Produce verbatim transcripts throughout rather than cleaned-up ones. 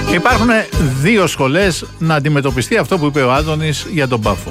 Υπάρχουν δύο σχολές να αντιμετωπιστεί αυτό που είπε ο Άδωνης για τον Πάφο.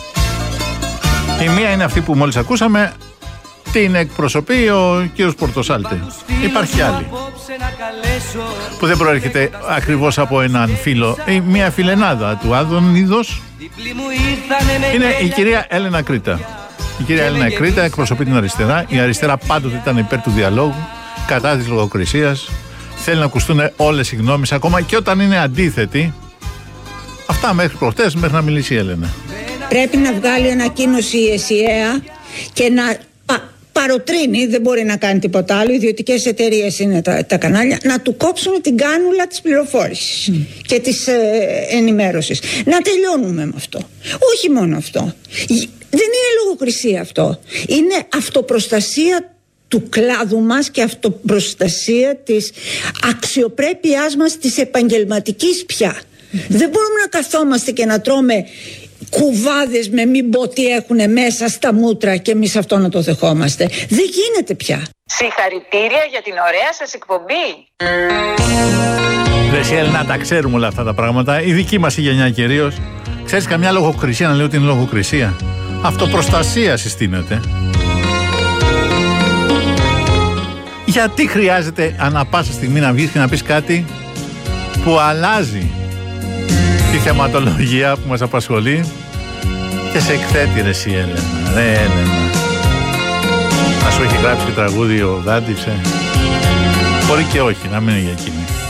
Η μία είναι αυτή που μόλις ακούσαμε, την εκπροσωπεί ο κύριος Πορτοσάλτη. Υπάρχει άλλη που δεν προέρχεται ακριβώς από έναν φίλο, ή μια φιλενάδα του Άδωνιδος. Είναι η κυρία Έλενα Κρήτα. Η κυρία Έλενα Κρήτα εκπροσωπεί την αριστερά. Η αριστερά πάντοτε ήταν υπέρ του διαλόγου, κατά της λογοκρισίας. Θέλει να ακουστούν όλες οι γνώμες, ακόμα και όταν είναι αντίθετοι. Αυτά μέχρι προχτές, μέχρι να μιλήσει η Έλενα. Πρέπει να βγάλει ανακοίνωση η ΕΣΥΑ και να πα, παροτρύνει, δεν μπορεί να κάνει τίποτα άλλο, ιδιωτικές εταιρείες είναι τα, τα κανάλια, να του κόψουν την κάνουλα της πληροφόρησης mm. και της ε, ενημέρωσης. Να τελειώνουμε με αυτό. Όχι μόνο αυτό. Δεν είναι λογοκρισία αυτό. Είναι αυτοπροστασία του κλάδου μας και αυτοπροστασία της αξιοπρέπειάς μας, της επαγγελματικής πια. Mm-hmm. Δεν μπορούμε να καθόμαστε και να τρώμε κουβάδες με μην πω τι έχουν μέσα στα μούτρα και εμείς αυτό να το δεχόμαστε. Δεν γίνεται πια. Συγχαρητήρια για την ωραία σας εκπομπή. Ρε Έλληνα, τα ξέρουμε όλα αυτά τα πράγματα. Η δική μας η γενιά κυρίως. Ξέρεις καμιά λογοκρισία να λέει ότι είναι λογοκρισία? Αυτοπροστασία συστήνεται. Γιατί χρειάζεται ανά πάσα στιγμή να βγεις και να πεις κάτι που αλλάζει τη θεματολογία που μας απασχολεί και σε εκθέτει, ρε εσύ Έλενα, ρε Έλενα. Να σου έχει γράψει και τραγούδι ο Δάντης, ε. Μπορεί και όχι, να μην είναι για εκείνη.